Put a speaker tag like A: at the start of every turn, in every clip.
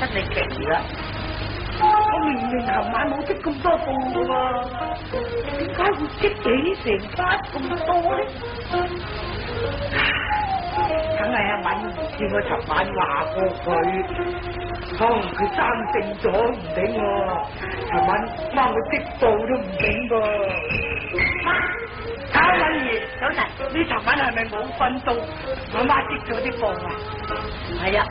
A: 你勁啦！
B: 我明明琴晚冇織咁多布噶喎，點解會織起成花咁多咧？梗係阿敏兒見我尋晚話過佢，佢生性咗唔頂喎，尋晚幫佢織布都唔頂噃。敏兒，早晨，你尋晚係咪冇瞓到？我媽織咗啲布啊？
A: 係啊，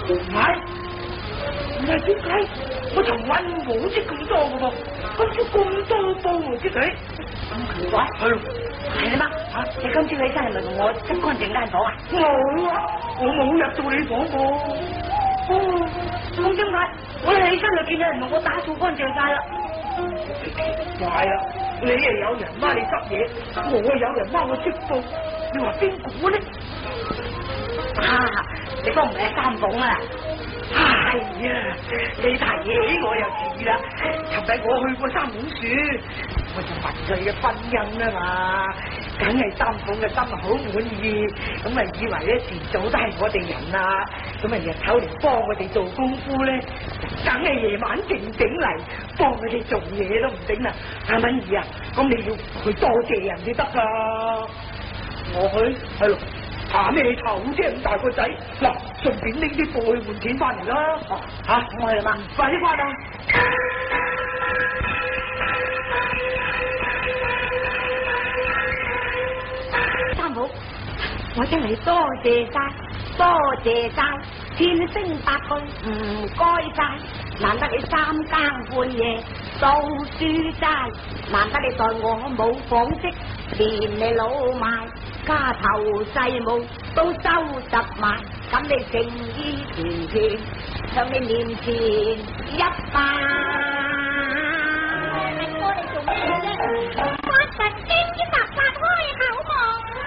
B: 唔係點解？我尋晚冇織咁多噶噃，今朝咁多布喎織佢，
A: 咁奇怪？係咯，係啦媽，你今朝起身係咪同我執乾淨間房啊？
B: 冇啊，我冇入到你房喎。咁點解？我一起身就見有人同我打掃乾淨晒啦。奇怪啊！你又有人幫你執嘢，我有人幫我織布，你話邊個咧？
A: 你都唔係三鳳啊！
B: 係啊，你提起我又似啦。尋日我去過三鳳樹，我就問佢嘅婚姻啊嘛，梗係三鳳嘅心好滿意，咁啊以為咧遲早都係我哋人啦，咁啊日頭嚟幫我哋做功夫咧，梗係夜晚靜靜嚟幫佢哋做嘢都唔頂啦。阿敏兒啊，咁你要去多謝人先得噶。我去係咯。怕咩頭啫？咁大個仔，嗱，順便拎啲布去換錢翻嚟啦。我係啦，快啲翻啦！
C: 三寶，我真係多謝晒，多謝晒，千聲百句唔該晒。難得你三更半夜到書齋，難得你待我冇紡織，連你老邁。家頭細務都收拾埋，咁你誠意團團向你面前一拜。明哥你做咩啫？我神經啲白髮開口夢。